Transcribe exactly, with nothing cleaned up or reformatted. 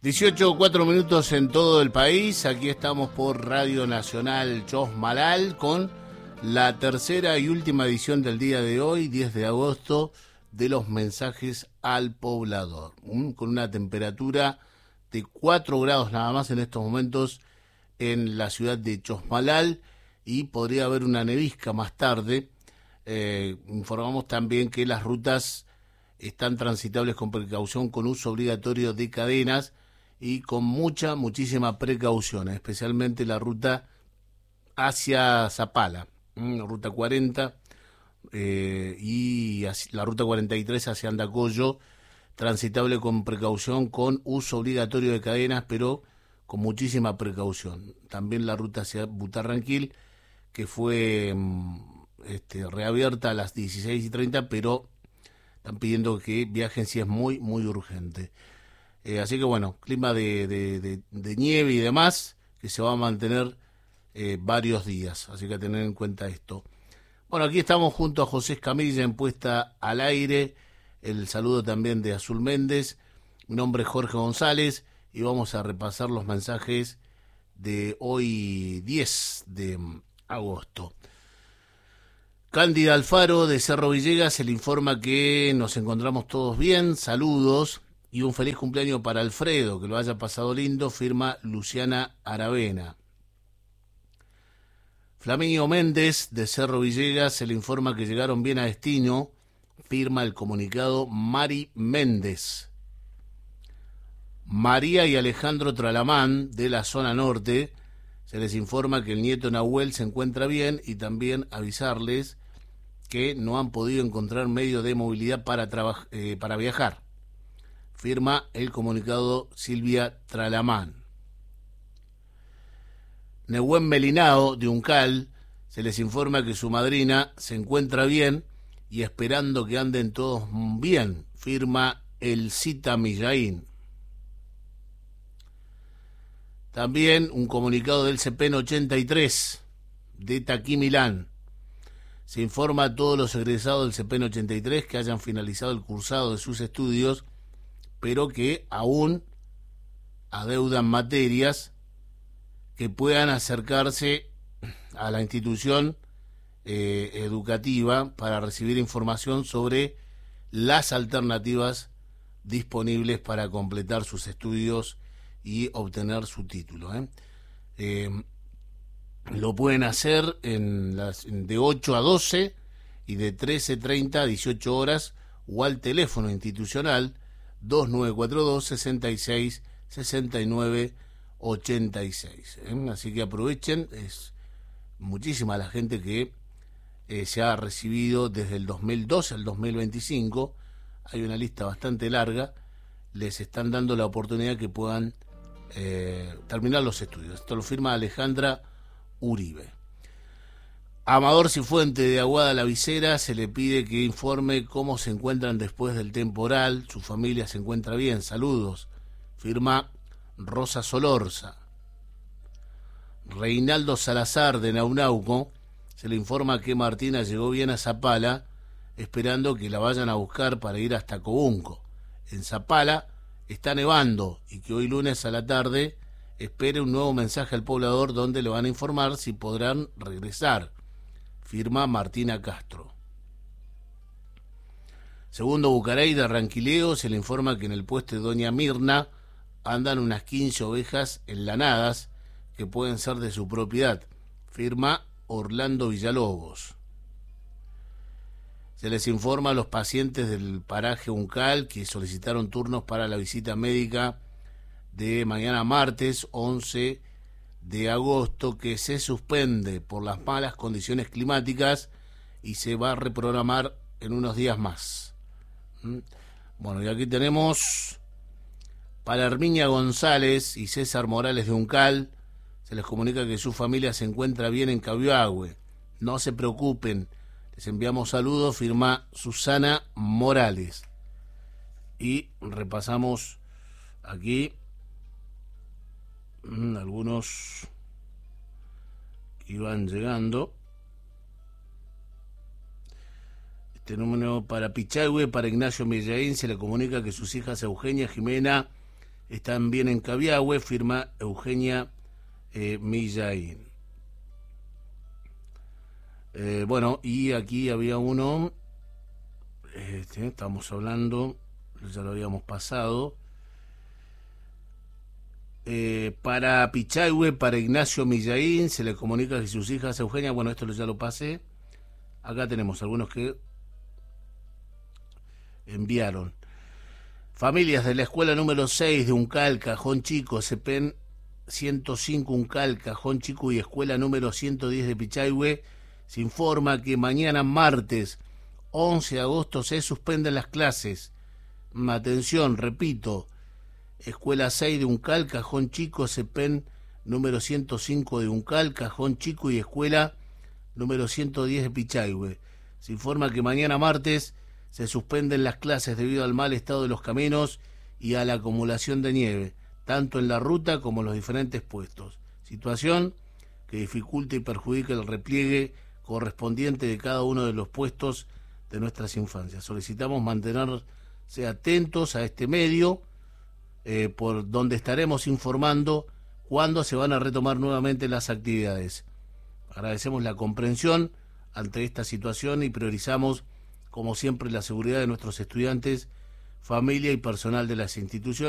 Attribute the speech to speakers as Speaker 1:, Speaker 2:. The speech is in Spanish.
Speaker 1: dieciocho, cuatro minutos en todo el país. Aquí estamos por Radio Nacional Chosmalal con la tercera y última edición del día de hoy, diez de agosto, de los mensajes al poblador. ¿Mm? Con una temperatura de cuatro grados nada más en estos momentos en la ciudad de Chosmalal y podría haber una nevisca más tarde. Eh, informamos también que las rutas están transitables con precaución, con uso obligatorio de cadenas y con mucha, muchísima precaución, especialmente la ruta hacia Zapala, ¿m? ruta cuarenta eh, y la ruta cuarenta y tres hacia Andacollo, transitable con precaución, con uso obligatorio de cadenas, pero con muchísima precaución. También la ruta hacia Butarranquil, que fue este, reabierta a las dieciséis y treinta, pero están pidiendo que viajen si es muy, muy urgente. Eh, así que bueno, clima de, de, de, de nieve y demás, que se va a mantener eh, varios días, así que a tener en cuenta esto. Bueno, aquí estamos junto a José Escamilla en Puesta al Aire, el saludo también de Azul Méndez, mi nombre es Jorge González y vamos a repasar los mensajes de hoy diez de agosto. Cándida Alfaro de Cerro Villegas se le informa que nos encontramos todos bien, saludos y un feliz cumpleaños para Alfredo, que lo haya pasado lindo, firma Luciana Aravena. Flaminio Méndez de Cerro Villegas se le informa que llegaron bien a destino, firma el comunicado Mari Méndez. María y Alejandro Tralamán de la zona norte se les informa que el nieto Nahuel se encuentra bien y también avisarles que no han podido encontrar medio de movilidad para, traba- eh, para viajar. Firma el comunicado Silvia Tralamán. Nehuen Melinao de Uncal se les informa que su madrina se encuentra bien y esperando que anden todos bien. Firma el Cita Millaín. También un comunicado del C P N ochenta y tres de Taquí Milán. Se informa a todos los egresados del C P N ochenta y tres que hayan finalizado el cursado de sus estudios, pero que aún adeudan materias, que puedan acercarse a la institución eh, educativa para recibir información sobre las alternativas disponibles para completar sus estudios y obtener su título. ¿eh? Eh, lo pueden hacer en las, de ocho a doce y de trece treinta a dieciocho horas o al teléfono institucional dos nueve cuatro dos, seis seis, seis nueve ochenta y seis. ¿eh? Así que aprovechen, es muchísima la gente que eh, se ha recibido desde el dos mil doce al dos mil veinticinco, hay una lista bastante larga, les están dando la oportunidad que puedan eh, terminar los estudios. Esto lo firma Alejandra Uribe. Amador Cifuente de Aguada la Visera se le pide que informe cómo se encuentran después del temporal, su familia se encuentra bien, saludos. Firma Rosa Solorza. Reinaldo Salazar de Naunauco se le informa que Martina llegó bien a Zapala, esperando que la vayan a buscar para ir hasta Cobunco. En Zapala está nevando y que hoy lunes a la tarde espere un nuevo mensaje al poblador donde le van a informar si podrán regresar. Firma Martina Castro. Segundo Bucaray de Ranquileo se le informa que en el puesto de Doña Mirna andan unas quince ovejas enlanadas que pueden ser de su propiedad. Firma Orlando Villalobos. Se les informa a los pacientes del paraje Uncal que solicitaron turnos para la visita médica de mañana martes once de agosto, que se suspende por las malas condiciones climáticas y se va a reprogramar en unos días más. ¿Mm? Bueno, y aquí tenemos para Herminia González y César Morales de Uncal, se les comunica que su familia se encuentra bien en Cabiahue. No se preocupen, les enviamos saludos, firma Susana Morales. Y repasamos aquí mmm, algunos que iban llegando. Este número para Pichahue, para Ignacio Millaín, se le comunica que sus hijas Eugenia, Jimena, están bien en Cabiahue, firma Eugenia eh, Millaín. Eh, bueno, y aquí había uno, este, estamos hablando, ya lo habíamos pasado, eh, para Pichahue, para Ignacio Millaín, se le comunica que sus hijas, Eugenia, bueno, esto ya lo pasé, acá tenemos algunos que enviaron. Familias de la escuela número seis de Uncal, Cajón Chico, CEPEN ciento cinco Uncal, Cajón Chico y escuela número ciento diez de Pichahue, se informa que mañana martes once de agosto se suspenden las clases. Atención, repito, escuela seis de Uncal, Cajón Chico, CEPEN número ciento cinco de Uncal, Cajón Chico y escuela número ciento diez de Pichahue. Se informa que mañana martes se suspenden las clases debido al mal estado de los caminos y a la acumulación de nieve, tanto en la ruta como en los diferentes puestos. Situación que dificulta y perjudica el repliegue correspondiente de cada uno de los puestos de nuestras infancias. Solicitamos mantenerse atentos a este medio, eh, por donde estaremos informando cuándo se van a retomar nuevamente las actividades. Agradecemos la comprensión ante esta situación y priorizamos, como siempre, la seguridad de nuestros estudiantes, familia y personal de las instituciones.